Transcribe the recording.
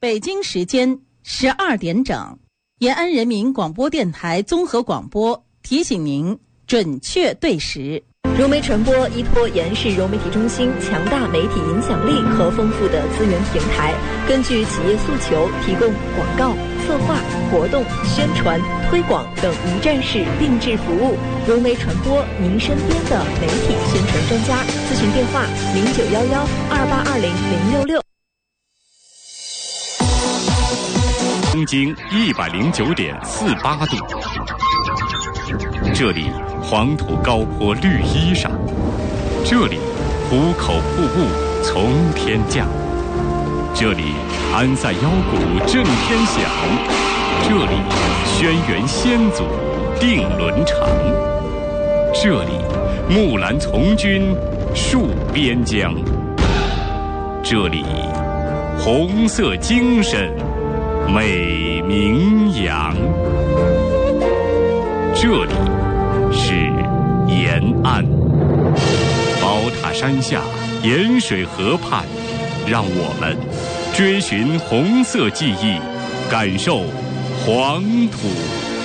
北京时间12点整，延安人民广播电台综合广播提醒您准确对时。 融媒传播依托延安市融媒体中心强大媒体影响力和丰富的资源平台，根据企业诉求提供广告、策划、活动、宣传、推广等一站式定制服务。融媒传播，您身边的媒体宣传专家。咨询电话0911282066。 东经109.48度，这里黄土高坡绿衣裳，这里壶口瀑布从天降，这里安塞腰鼓震天响，这里轩辕先祖定伦常，这里木兰从军戍边疆，这里红色精神美名扬，这里是延安。宝塔山下，盐水河畔，让我们追寻红色记忆，感受黄土